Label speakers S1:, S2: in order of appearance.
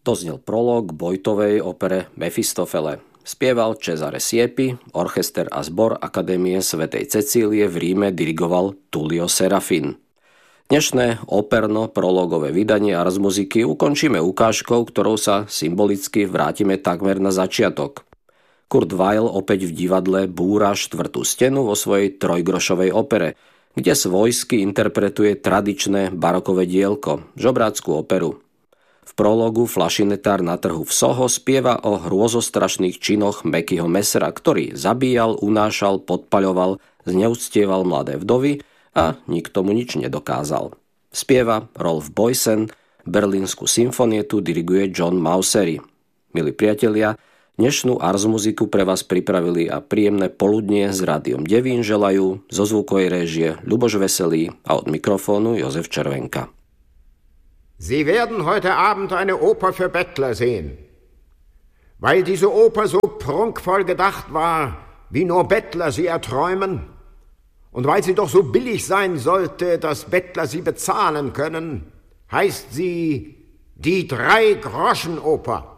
S1: To znel prolog Boytovej opere Mefistofele. Spieval Cesare Siepi, orchester a zbor Akadémie svätej Cecílie v Ríme dirigoval Tullio Serafin. Dnešné operno-prologové vydanie Ars Musiky ukončíme ukážkou, ktorou sa symbolicky vrátime takmer na začiatok. Kurt Weill opäť v divadle búra štvrtú stenu vo svojej trojgrošovej opere, kde svojsky interpretuje tradičné barokové dielko, žobrácku operu. V prologu flašinetár na trhu v Soho spieva o hrôzostrašných činoch Mackyho Messera, ktorý zabíjal, unášal, podpaľoval, zneúctieval mladé vdovy a nikto mu nič nedokázal. Spieva Rolf Boysen, Berlínsku symfonietu diriguje John Mausery. Milí priatelia, dnešnú Ars Musiku pre vás pripravili a príjemné poludnie s Rádiom Devín želajú zo zvukovej réžie Ľuboš Veselý a od mikrofónu Jozef Červenka.
S2: Sie werden heute Abend eine Oper für Bettler sehen. Weil diese Oper so prunkvoll gedacht war, wie nur Bettler sie erträumen, und weil sie doch so billig sein sollte, dass Bettler sie bezahlen können, heißt sie die Drei-Groschen-Oper.